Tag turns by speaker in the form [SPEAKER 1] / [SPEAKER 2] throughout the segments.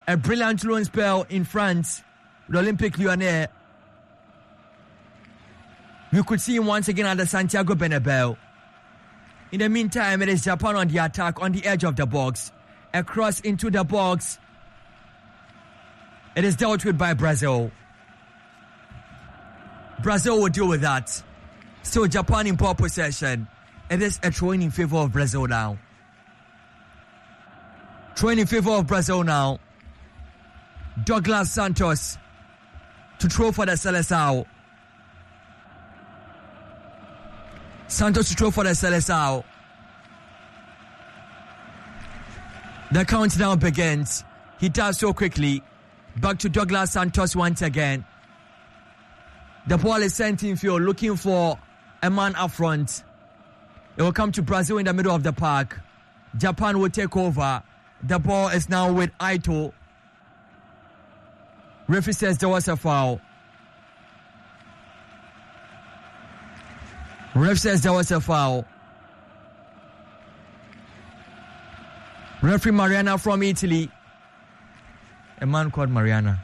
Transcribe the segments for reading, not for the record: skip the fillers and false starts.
[SPEAKER 1] A brilliant loan spell in France, the Olympique Lyonnais. We could see him once again at the Santiago Bernabeu. In the meantime, it is Japan on the attack on the edge of the box. A cross into the box. It is dealt with by Brazil. Brazil will deal with that. So Japan in ball possession. It is a throw in favor of Brazil now. Throw in favor of Brazil now. Douglas Santos to throw for the Seleção. Santos to throw for the Seleção. The countdown begins. He does so quickly. Back to Douglas Santos once again. The ball is sent in field, looking for a man up front. It will come to Brazil in the middle of the park. Japan will take over. The ball is now with Ito. Referee says there was a foul. Ref says there was a foul. Referee Mariana from Italy. A man called Mariana.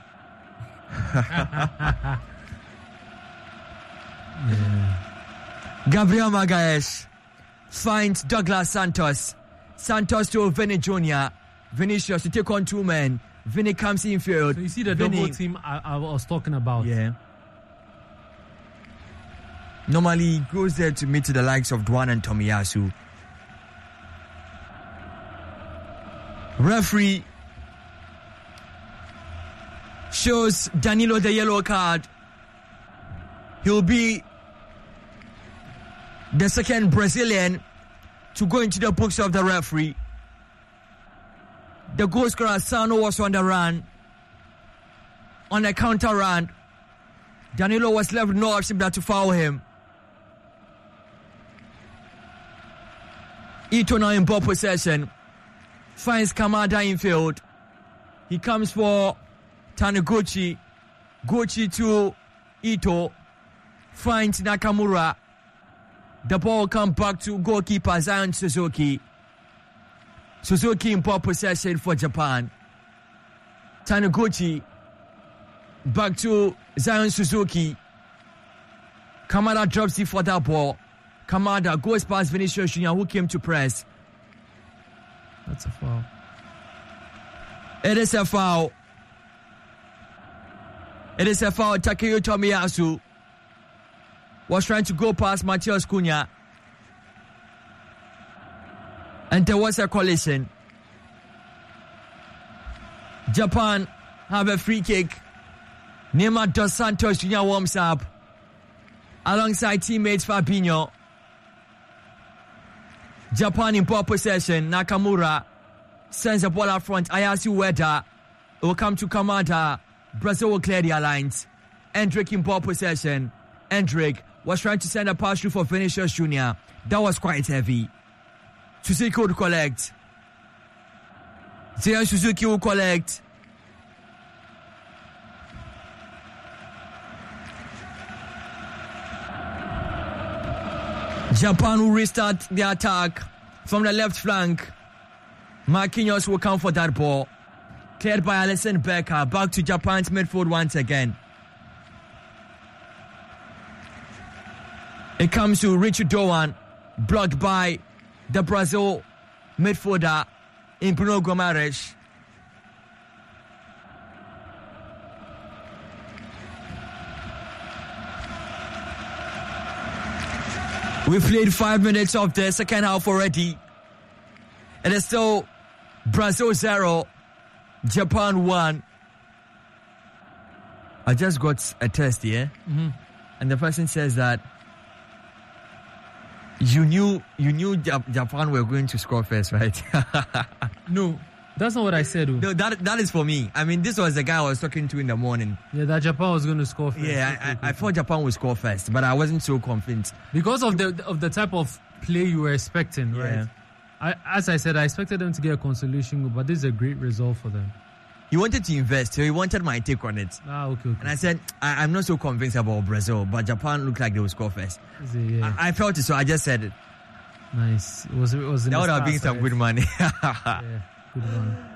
[SPEAKER 1] Gabriel Magalhães finds Douglas Santos. Santos to Vinny Jr. Vinicius to take on two men. Vinny comes in field.
[SPEAKER 2] So you see the double team I was talking about.
[SPEAKER 1] Yeah. Normally he goes there to meet the likes of Dwan and Tomiyasu. Referee shows Danilo the yellow card. He'll be the second Brazilian to go into the books of the referee. The goal scorer Sano was on the run. On a counter run. Danilo was left with no option but to foul him. Ito now in ball possession. Finds Kamada in field. He comes for Taniguchi. Gucci to Ito. Finds Nakamura. The ball comes back to goalkeeper Zion Suzuki. Suzuki in ball possession for Japan. Taniguchi. Back to Zion Suzuki. Kamada drops it for that ball. Kamada goes past Vinicius Jr. who came to press.
[SPEAKER 2] That's a foul.
[SPEAKER 1] It is a foul. It is a foul. Takeyo Tomiyasu was trying to go past Matheus Cunha. And there was a collision. Japan have a free kick. Neymar dos Santos Jr. warms up alongside teammates Fabinho. Japan in ball possession. Nakamura sends the ball up front. Ayasu Ueda. It will come to Kamada. Brazil will clear their lines. Endrick in ball possession. Endrick was trying to send a pass through for Vinicius Jr. That was quite heavy. Suzuki would collect. Zion Suzuki will collect. Japan will restart the attack from the left flank. Marquinhos will come for that ball. Cleared by Alisson Becker. Back to Japan's midfield once again. It comes to Richard Doan. Blocked by the Brazil midfielder in Bruno Gomes. We've played 5 minutes of the second half already. It is still Brazil 0, Japan 1. I just got a test here, and the person says that you knew Japan were going to score first, right?
[SPEAKER 2] No, that's not what I said.
[SPEAKER 1] No, that is for me. I mean, this was the guy I was talking to in the morning.
[SPEAKER 2] Yeah, that Japan was going to score first.
[SPEAKER 1] Yeah, I thought Japan would score first, but I wasn't so convinced
[SPEAKER 2] because of the type of play you were expecting, right? As I said, I expected them to get a consolation goal, but this is a great result for them.
[SPEAKER 1] He wanted to invest, so he wanted my take on it.
[SPEAKER 2] Okay.
[SPEAKER 1] And I said, I'm not so convinced about Brazil, but Japan looked like they would score first. I felt it, so I just said it.
[SPEAKER 2] Nice. It was that
[SPEAKER 1] would have been some good money.
[SPEAKER 2] Yeah, good one.